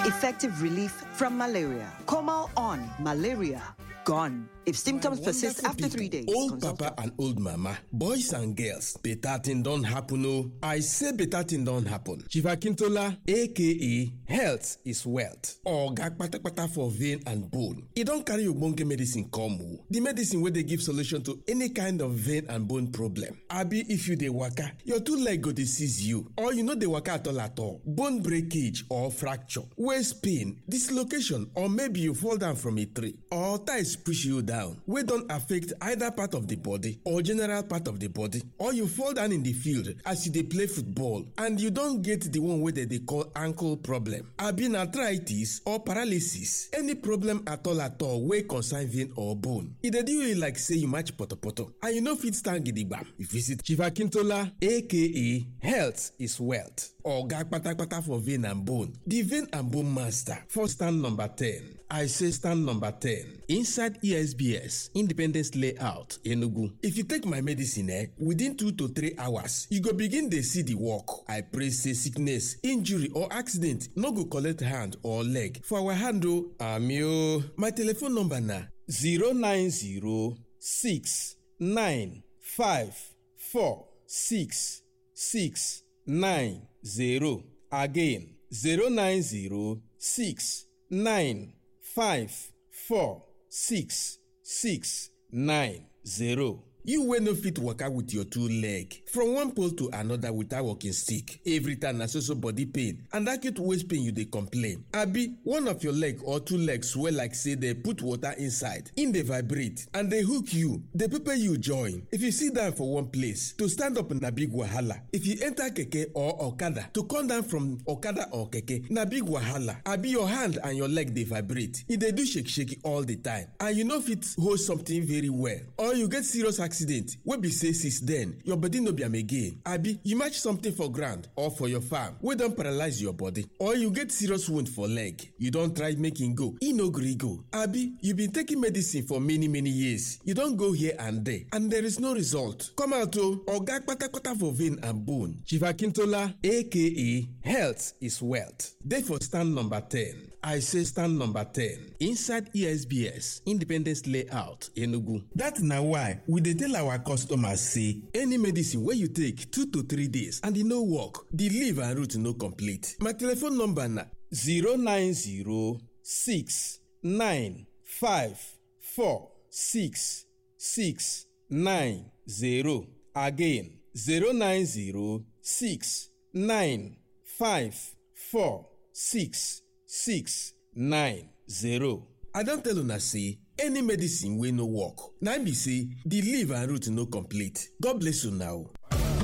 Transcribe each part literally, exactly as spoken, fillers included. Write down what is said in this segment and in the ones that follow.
effective relief from malaria. Comal on malaria gone. If symptoms persist after three days, old papa and old mama, boys and girls, better thing don't happen. Oh, I say better thing don't happen. Chief Akintola, aka Health is Wealth, or gag patakpata for vein and bone. It don't carry your bonke medicine come. The medicine where they give solution to any kind of vein and bone problem. Abi, if you dey waka, your two leg go disease you, or you know dey waka at all at all. Bone breakage or fracture, waist pain, dislocation, or maybe you fall down from a tree, or ties push you down. Wey don't affect either part of the body or general part of the body, or you fall down in the field as you dey play football and you don't get the one wey they call ankle problem, abi arthritis or paralysis, any problem at all at all wey concern vein or bone. E dey do you like say you match potopoto and you no fit stand gidigba. You visit Chief Akintola, aka Health is Wealth, or gag patakpata for vein and bone, the vein and bone master, for stand number ten. I say stand number ten, inside E S B S Independence Layout, Enugu. If you take my medicine, eh, within two to three hours, you go begin dey see the work. I pray say sickness, injury or accident no go collect hand or leg for our hand o. Ami o. My telephone number na zero nine zero six nine five four six six nine zero. Again, zero nine zero six nine five four six six nine zero. You wey no fit waka with your two leg from one pole to another without walking stick. Every time na so so body pain and acute waist pain you dey complain. Abi one of your leg or two legs swell like say they put water inside, in dey vibrate and they hook you, they pepper you join. If you sit down for one place, to stand up na big wahala. If you enter keke or okada, to come down from okada or keke na big wahala. Abi your hand and your leg dey vibrate, e dey do shake shake all the time and you no fit hold something very well, or you get serious accident wey be say since then your body no be am again. Abi you match something for ground or for your farm wey don paralyze your body, or you get serious wound for leg, you don try make e go, e no gree go. Abi you been taking medicine for many many years, you don go here and there and there is no result. Come out o, oga kpatakpata for vein and bone. Chief Akintola, aka Health is Wealth, dey for stand number ten. I say stand number ten, inside E S B S Independence Layout, Enugu. That na why we dey tell our customers say any medicine wey you take two to three days and e no work, the leaf and root no complete. My telephone number na zero nine zero six nine five four six six nine zero. Again, zero nine zero six nine five four six six nine zero. I don tell una say any medicine wey no work, na be say the leaf and root no complete. God bless you now.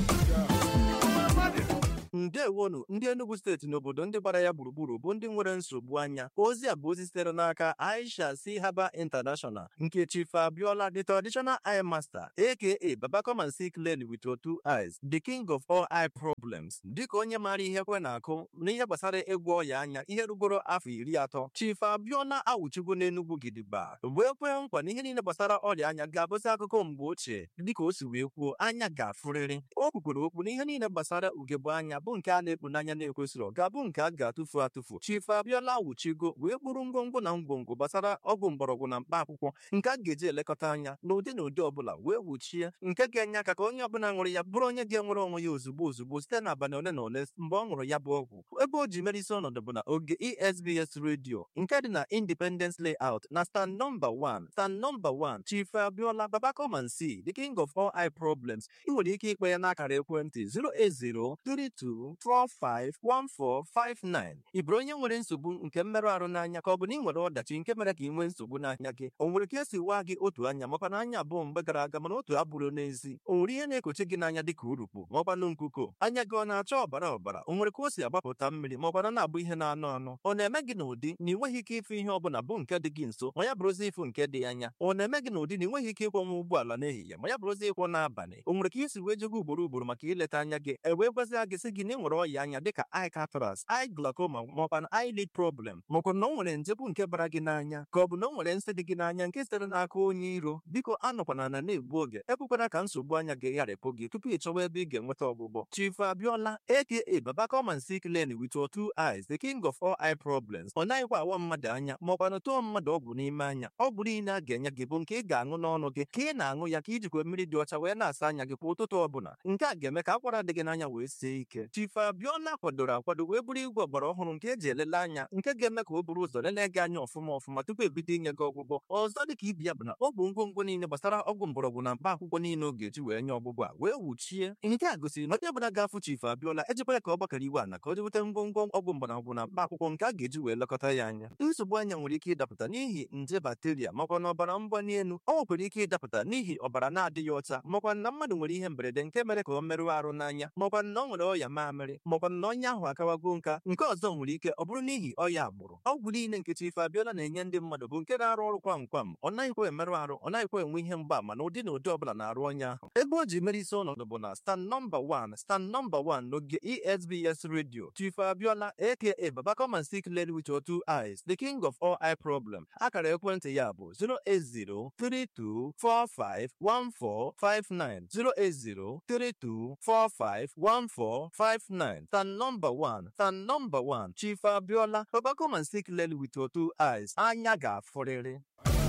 Ndewonu ndị Enugu steeti n'obodo ndị gbara ya gburugburu bụ ndị nwere nsogbu anya. Ozi a bụ ozi sitere n'aka Aisha C. Haba International nke Chief Abiola, the traditional eye master, aka Baba come and see clearly with your two eyes, the king of all eye problems. Dịka onye maara ihe kwe na-akụ n'ihe gbasara ịgwọ ọya anya ihe rugoro afọ iri atọ, Chief Abiola awụchigo n'Enugu gidigba wee kwee nkwa na ihe niile gbasara ọrịa anya ga-abụzi akụkọ mgbe ochie. Dịka o si wee kwuo, anya ga-afụrịrị. O kwukwere okwu na ihe niile gbasara ugegbe anya bụ nke a na-ekpu n'anya na-ekwesịrị ga-abụ nke a ga-atụfu atụfu. Chief Abiola awụchigo wee kpụrụ ngwongwo na ngwongwo gbasara ọgwụ mgbọrọgwụ na mkpa akwụkwọ nke a ga-eji elekọta anya n'ụdị na ụdị ọbụla wee wuchie, nke ga-enye aka ka onye ọbụla ṅụrụ ya bụrụ onye ga-enwere onwe ya ozugbo ozugbo site n'abalị ole na ole mgbe ọ ṅụrụ ya bụ ọgwụ. Ebe o ji mere isi ọnọdụ bụ na oge E S B S Radio nke dị na Independence Layout na stand number one. Stand number one, Chief Abiola, Baba come and see, the king of all eye problems. Ị nwere ike ikpe ya n'akara ekwentị zero eight zero three two four five one four five nine. Ị bụrụ onye nwere nsogbu nke mmerụ ahụ n'anya ka ọ bụ na ị nwere ọdachi nke mere ka ị nwee nsogbu n'anya gị, o nwere ka esi waa gị otu anya makwa na anya abụọ mgbe gara aga mana otu abụrụ n'ezi, o nwere ihe na-ekochi gị n'anya dịka urukpu maọkwanụ nkuko, anya gị ọ na-acha ọbara ọbara, o nwere ka o si agbapụta mmiri maọkwana na-abụ ihe na-anụ anụ, ọ na-eme gị n'ụdị na ị nweghị ike ịfụ ihe ọbụla bụ nke dị gị nso ma ya bụrụzi ịfụ nke dị anya, ọ na-eme gị n'ụdị na ị nweghị ike ịkwọnwa ụgbọala n'ehihie ma ya bụrụzi ịkwọ n'abalị, o nwere ka isi wee jego ugboro ugboro maka ileta anya gị e wee gwazia gị sị gị na ị nwere ọya anya dịka eye cataracts, eye glaucoma maọkwa na eyelid problem, maọkwa na o nwere nje bụ nke bara gị n'anya, ka ọ bụ na o nwere nsị dị gị n'anya nke sitere n'aka onye iro. Biko anọkwana na na-egbu oge, ekwekwana ka nsogbu anya gị gharịpụ gị tupu ị chọwa ebe ị ga-enweta ọgwụgwọ. Chief Abiola aka Baba come and see clearly with your two eyes, the king of all eye problems. Ọ naghịkwa awa mmadụ anya maọkwa na tụọ mmadụ ọgwụ n'ime anya. Ọgwụ niile a ga-enye gị bụ nke ị ga-aṅụ n'ọnụ gị, ka ị na-aṅụ ya ka ijikwa mmiri dị ọcha wee na-asa anya gị kwa ụtụtụ ọbụla. Nke a ga-eme ka akwara dị gị n'anya wee sie ike. Chief Abiola kwadoro akwado wee bụrụ igwe ọgbara ọhụrụ nke eji elele anya, nke ga-eme ka o buru ụzọ lelee gị anya ọfụma ọfụma tupu ebido inye gị ọgwụgwọ. Ọzọ dị ka ibi ya bụ na ọ bụ ngwongwo niile gbasara ọgwụ mgbọrọgwụ na mkpa akwụkwọ niile ọ ga-eji wee nye ọgwụgwọ a wee wuchie. Nke a gosiri na onye ọbụla ga-afụ Chief Abiola ejikwara ka ọ gbakọrọ iwe ana ka o jeweta ngwongwo ọgwụ mgbọrọgwụ na mkpa akwụkwọ nke a ga-eji wee lekọta ya anya. Nsogbu anya nwere ike ịdapụta n'ihi nje bakteria makwa na ọbara mgbali elu. Ọ nwekwara ike ịdapụta n'ihi ọbara na-adịghị ọcha makwa na mmadụ nwere ihe mberede nke mere ka ọ merụọ arụ n'anya, makwa na ọ nwere ọya mamịrị, makwa na onye ahụ akawago nka. Nke ọzọ nwere ike ọ bụrụ n'ihi ọya agbụrụ. Ọgwụ niile nke Chief Abiola na-enye ndị mmadụ bụ nke na-arụ ọrụ kwam kwam. Ọ naghịkwa emerụ arụ, ọ naghịkwa enwe ihe mgbaama na ụdị na ụdị ọbụla na-arụ onye ahụ. Ebe o ji mere isi ọnọdụ bụ na stand nọmba one stand nọmba one n'oge E S B S Radio. Chief Abiola aka Baba come and see clearly with your two eyes, the king of all eye problem. Akara ekwentị ya bụ zero eight zero three two four five one four five nine zero eight zero three two four five one four five nine. Stand number one stand number one Chief Abiola, Baba come and see clearly with your two eyes. Anya ga-afụrịrị.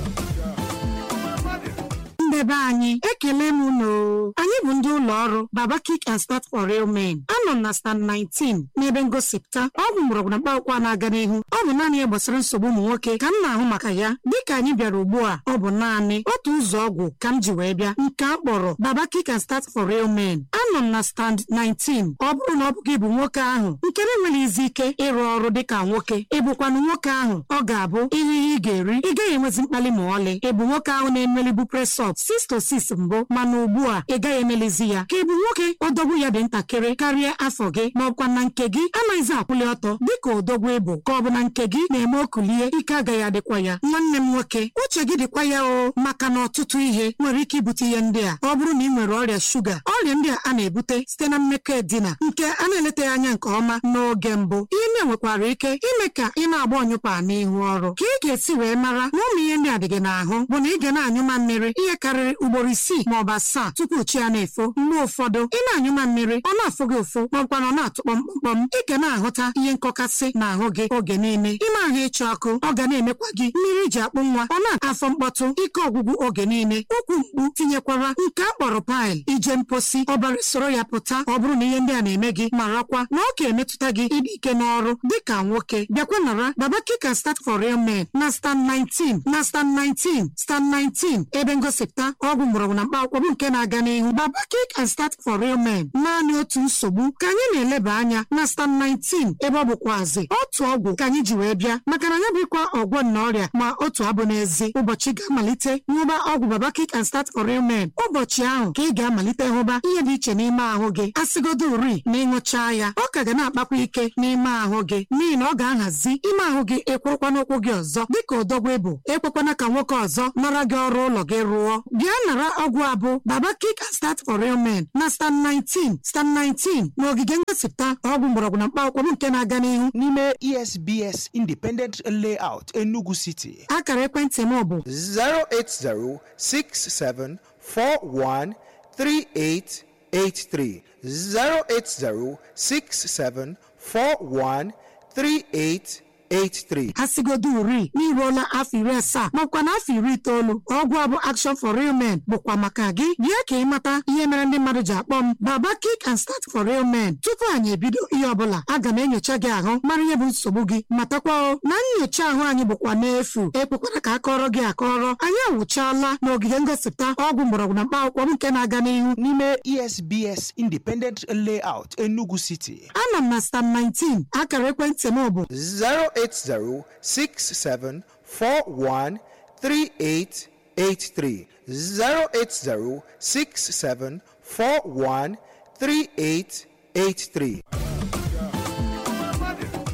Ndebe anyị ekele m unu. Anyị bụ ndị ụlọ ọrụ Baba Kick and Start for Real Men. Anọ na stand nineteen n'ebe ngosipụta ọgwụ mgbọrọgwụ na mkpaakwụkwọ na-aga n'ihu. Ọ bụ naanị gbasara nsogbu ụmụ nwoke ka m na-ahụ maka ya. Dịka anyị bịara ugbu a, ọ bụ naanị otu ụzọ ọgwụ ka m ji wee bịa, nke a kpọrọ Baba Kick and Start for Real Men. Anọ na stand nineteen. Ọ bụrụ na ọ bụ gị bụ nwoke ahụ nke na-enweghị izi ike ịrụ ọrụ dịka nwoke, ịbụkwanụ nwoke ahụ ọ ga-abụ ihe ị ga-eri, ị gaghị enwezi mkpali ma ọlị. Ịbụ nwoke ahụ na-emelibu press up six to six mbụ, mana ugbu a ị gaghị emelizi ya. Ka ịbụ nwoke odogwu ya dị ntakịrị karịa afọ gị, ma ọkwa na nke gị anaghịzi akwụli ọtọ dịka odogwu ịbụ, ka ọ bụ na nke gị na-eme okulie, ike agaghị adịkwa ya. Nwanne m nwoke, uche gị dịkwa ya o, maka na ọtụtụ ihe nwere ike ibute ihe ndị a. Ọ bụrụ na ị nwere ọrịa shuga, ọrịa ndị a a na-ebute site na mmekọ edina nke a na-eletaghị anya nke ọma n'oge mbụ. Ihe na-enwekwara ike ime ka ị na-agba ọnyụpa n'ihu ọrụ. Ka ị ga-esi wee mara na ụmụ ihe ndị a dị gị n'ahụ bụ na ị ga na-anyụma mmiri ihe karịrị ugboro isii ma ọ bụ asaa tupu chi ya na-efo. Mgbe ụfọdụ ị na-anyụma mmiri ọ na-afụ gị ụfụ maọbụkwa na ọ na-atụ kpọmkpọm. Ị ga na-ahụta ihe nkọkasị n'ahụ gị oge niile. Ime ahụ ịchọ ọkụ ọ ga na-emekwa gị, mmiri ji akpụ nwa ọ na-afọ mkpọtụ, ike ọgwụgwụ oge niile, ụkwụ mkpu, tinyekwara nke a kpọrọ paịl, ije mposi, ọbara soro ya pụta. Ọ bụrụ na ihe ndị a na-eme gị, marakwa na ọ ga-emetụta gị ịdị ike n'ọrụ dịka nwoke. Bịakwa nara Baba Kick and Start for Real Men na stand nineteen na stand nineteen stand nineteen ebe ngosipụta ọgwụ mgbọrọgwụ na mkpaakwụkwọ bụ nke na-aga n'ihu. Baba Kick and Start for Real Men, naanị otu nsogbu ka anyị na-eleba anya na stand nineteen ebe ọ bụkwazi otu ọgwụ ka anyị ji wee bịa, maka na ya bụkwa ọgwọ na ọrịa ma otu abụ n'ezi. Ụbọchị ga-amalite nwụba ọgwụ Baba Kick and Start for Real Men. Ụbọchị ahụ ka ị ga-amalite hụba ihe dị iche n'ime ahụ gị. Asịgodo uri na ịṅụchaa ya, ọ ka ga na-akpakwa ike n'ime ahụ gị, n'ihi na ọ ga-ahazi ime ahụ gị ekwurukwa n'ụkwụ gị ọzọ dịka odogwu ịbụ. Ekwekwana ka nwoke ọzọ nara gị ọrụ ụlọ gị rụọ. Bịa nara ọgwụ abụ Baba Kick and Start for Real Men na stand nineteen stand nineteen n'ogige ngosipụta ọgwụ mgbọrọgwụ na mkpaakwụkwọ bụ nke na-aga n'ihu n'ime E S B S Independent Layout, Enugu City. Akara ekwentị m bụ zero eight zero six seven four one three eight eight three zero eight zero six seven four one three eight eight three. Asigodo uri n'iruola afọ iri asaa makwa na afọ iri itoolu. Ọgwụ abụ Action for Real Men bụkwa maka gị. Bịa ka ị mata ihe mere ndị mmadụ ji akpọ m Baba Kick and Start for Real Men. Tupu anyị ebido ihe ọbụla, aga m enyocha gị ahụ mara ihe bụ nsogbu gị. Matakwa na nnyocha ahụ anyị bụkwa n'efu. Ekwekwara ka akọrọ gị akọrọ. Anyị awụchaala n'ogige ngosipụta ọgwụ mgbọrọgwụ na mkpaakwụkwọ bụ nke na-aga n'ihu n'ime E S B S Independent Layout, Enugu City. Ana m na stand nineteen. Akara ekwentị m bụ zero eight zero six seven four one three eight eight three zero eight zero six seven four one three eight eight three.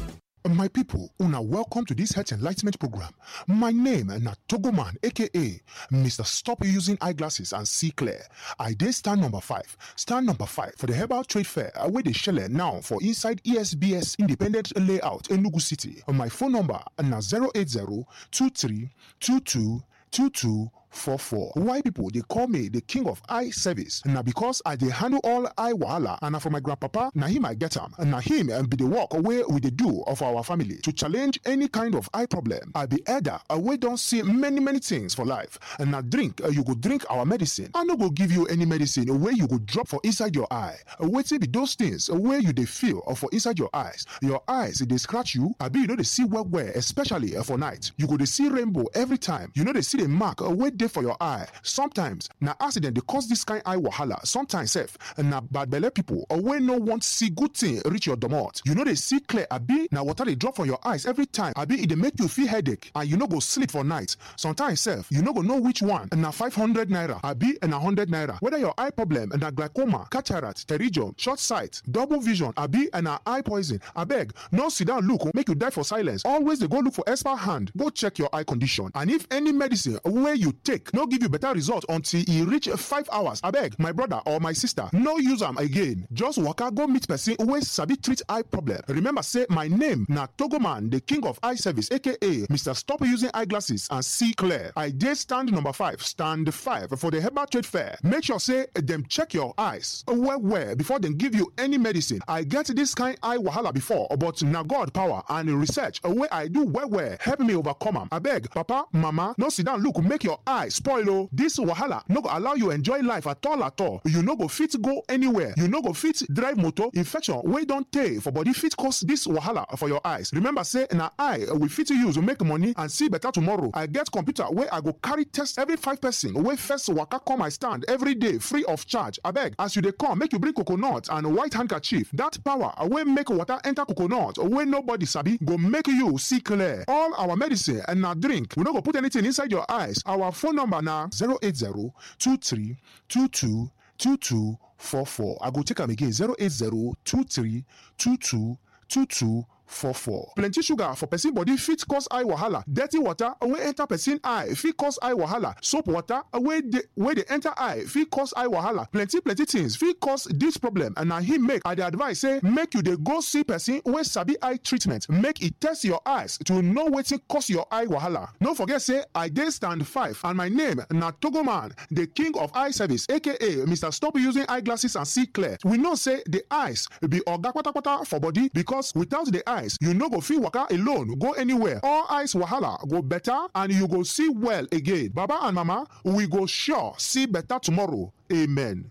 My people, una welcome to this health enlightenment program. My name na Togoman, aka Mister Stop Using Eyeglasses and See Clear. I dey stand number five. Stand number five for the Herbal Trade Fair wey dey shele now for inside E S B S Independent Layout, Enugu City. My phone number na zero eight zero two three two two two two four four. Why people they call me the king of eye service? Now because I they handle all eye wahala, and for my grandpapa, now him I get him, and now him and be the walk away with the do of our family to challenge any kind of eye problem. I be elder, we don't see many many things for life, and now drink uh, you go drink our medicine. I no go give you any medicine where you go drop for inside your eye. Wait till be those things where you they feel or for inside your eyes. Your eyes they scratch you. I be you know they see well where especially uh, for night. You go they see rainbow every time. You know they see the mark uh, where for your eye. Sometimes na accident they cause this kind eye wahala. Sometimes self na bad belle people or when no want see good thing reach your domot. You know they see clear abi na water they drop for your eyes every time. Abi it they make you feel headache and you no go sleep for night. Sometimes self you no go know which one na five hundred naira abi and a hundred naira. Whether your eye problem and na glaucoma, cataract, pterygium, short sight, double vision abi and a eye poison. Abeg no sit down look make you die for silence. Always they go look for expert hand. Go check your eye condition and if any medicine where you take no give you better result until e reach five hours. Abeg, my brother or my sister, no use am again. Just waka go meet person wey sabi treat eye problem. Remember say my name na Togoman, the king of eye service, aka Mister Stop Using Eyeglasses and See Clear. I dey stand number five, stand five for the Herbal Trade Fair. Make sure say dem check your eyes well well before dem give you any medicine. I get this kind eye wahala before, but na God power and research wey I do well well help me overcome am. Abeg, papa, mama, no sit down look make your eye spoil o. This wahala no go allow you enjoy life at all at all. You no go fit go anywhere. You no go fit drive motor. Infection wey don tey for body fit cause this wahala for your eyes. Remember say na eye we fit use to make money and see better tomorrow. I get computer wey I go carry test every five person wey first waka come my stand every day free of charge. Abeg, as you dey come make you bring coconut and white handkerchief. That power wey make water enter coconut wey nobody sabi go make you see clear. All our medicine and na drink. We no go put anything inside your eyes. Our phone number na zero eight zero two three two two two two four four. I go take am again zero eight zero two three two two two two four four. Plenty sugar for person body fit cause eye wahala. Dirty water wey enter person eye fit cause eye wahala. Soap water wey dey wey dey enter eye fit cause eye wahala. Plenty plenty things fit cause this problem and na him make I dey advise say make you dey go see person wey sabi eye treatment. Make e test your eyes to know wetin cause your eye wahala. No forget say I dey stand five and my name na Togoman, the king of eye service, aka Mister Stop Using Eyeglasses and See Clear. We know say the eyes be oga kpatakpata for body because without the eye eyes, you no go fit waka alone go anywhere. All eyes wahala go better and you go see well again. Baba and mama, we go sure see better tomorrow. Amen.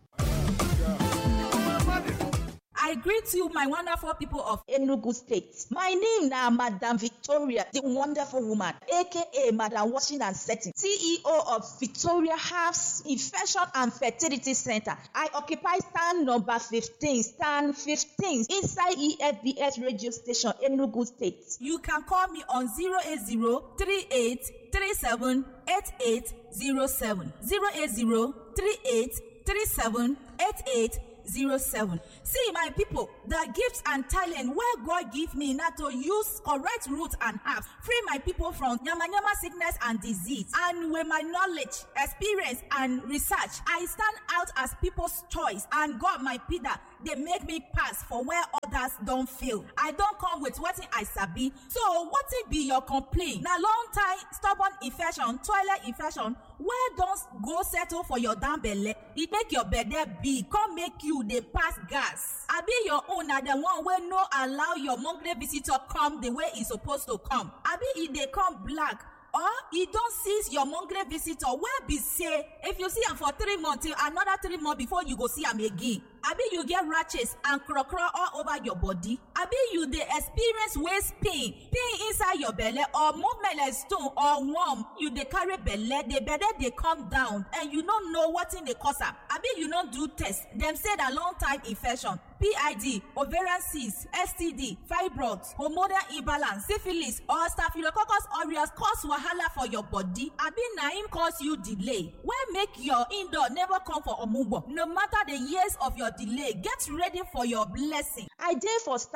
I greet you, my wonderful people of Enugu State. My name na Madam Victoria, the wonderful woman, aka Madam Washing and Setting, C E O of Victoria Herbs Infection and Fertility Center. I occupy stand number fifteen, stand fifteen inside E F B S radio station, Enugu State. You can call me on zero eight zero three eight three seven eight eight zero seven, zero eight zero three eight three seven eight eight zero seven. See, my people, the gifts and talent where God give me now to use correct root and herbs, free my people from yama yama sickness and disease. And with my knowledge, experience, and research, I stand out as people's choice. And God, my Peter, they make me pass for where others don't feel. I don't come with what I sabi. So, what it be your complaint? Now, long time stubborn infection, toilet infection, where don't go settle for your damn belly? It make your belly big, come make you they pass gas. I be your own na the one where no allow your monthly visitor come the way it's supposed to come. I be if they come black or you don't seize your monthly visitor where be say if you see him for three months till another three months before you go see him again. Abi you get rashes and crocro all over your body. Abi you dey experience waist pain, pain inside your belly or movement like stone or worm. You dey carry belly, the belly dey come down and you don't know what in the cause am. Abi you don't do test. Them say that long time infection, P I D, ovarian cyst, S T D, fibroids, hormonal imbalance, syphilis or staphylococcus aureus cause wahala for your body. Abi na him cause you delay. Why make your indoor never come for omugo? No matter the years of your delay, get ready for your blessing. I dey for stand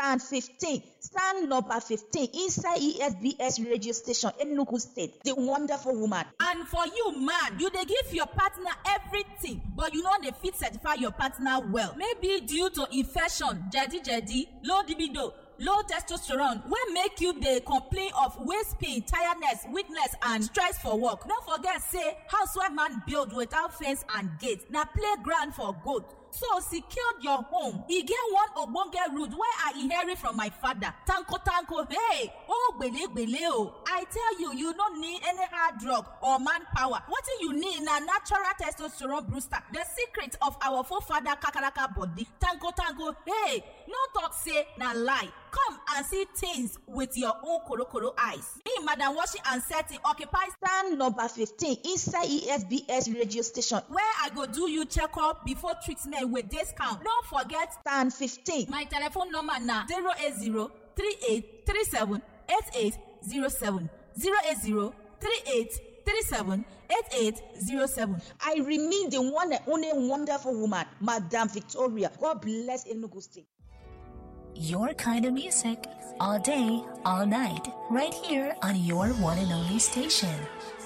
stand fifteen. Stand number fifteen inside E S B S radio station Enugu State. The wonderful woman. And for you, man, you dey give your partner everything, but you know dey fit certify your partner well. Maybe due to infection, jedi jedi, low libido, low testosterone wey make you dey complain of waist pain, tiredness, weakness and stress for work. No forget say housewife man build without fence and gate na playground for goat. So secure your home. E get one ogbonge root wey I inherit from my father. Tanko tanko, hey, oh gbele gbele o. I tell you, you no need any hard drug or manpower. Wetin you need na natural testosterone booster. The secret of our forefather kakaraka body. Tanko tanko, hey, no talk say na lie. Come and see things with your own korokoro eyes. Me, Madam Washing and Setting, occupy stand number fifteen inside E S B S radio station, where I go do you checkup before treatment with discount. Don't forget stand fifteen. My telephone number na zero eight zero three eight three seven eight eight zero seven zero eight zero three eight three seven eight eight zero seven. I remain the one and only wonderful woman, Madam Victoria. God bless Enugu State. Your kind of music, all day, all night, right here on your one and only station.